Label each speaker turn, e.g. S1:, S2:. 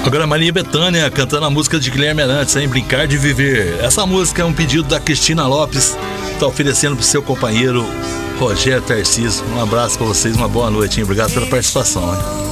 S1: Agora Maria Bethânia cantando a música de Guilherme Arantes, hein? Brincar de Viver. Essa música é um pedido da Cristina Lopes, tá oferecendo pro seu companheiro Rogério Tarcísio. Um abraço pra vocês, uma boa noite, hein? Obrigado pela participação, hein?